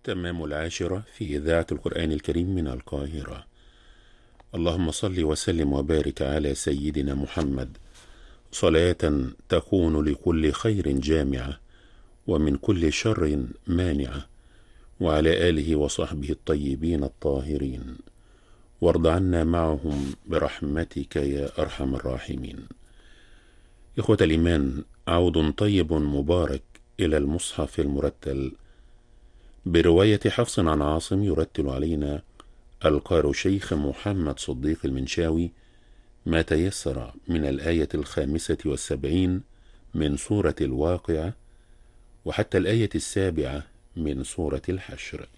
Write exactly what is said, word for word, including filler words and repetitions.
التمام العاشرة في إذاعة القرآن الكريم من القاهرة. اللهم صل وسلم وبارك على سيدنا محمد صلاة تكون لكل خير جامعة ومن كل شر مانعة، وعلى آله وصحبه الطيبين الطاهرين، وارض عنا معهم برحمتك يا أرحم الراحمين. إخوة الإيمان، عود طيب مبارك إلى المصحف المرتل برواية حفص عن عاصم، يرتل علينا القار شيخ محمد صديق المنشاوي ما تيسر من الآية الخامسة والسبعين من سورة الواقعة وحتى الآية السابعة من سورة الحشر.